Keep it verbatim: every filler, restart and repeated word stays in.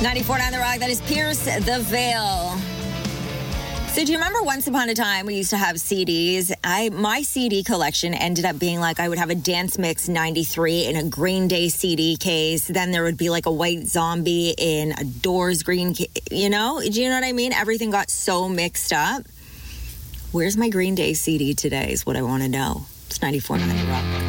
ninety-four point nine The Rock, that is Pierce the Veil. So do you remember once upon a time we used to have C Ds? I My C D collection ended up being like I would have a Dance Mix ninety-three in a Green Day C D case. Then there would be like a White Zombie in a Doors green case. You know? Do you know what I mean? Everything got so mixed up. Where's my Green Day C D today is what I want to know. It's ninety-four point nine The Rock.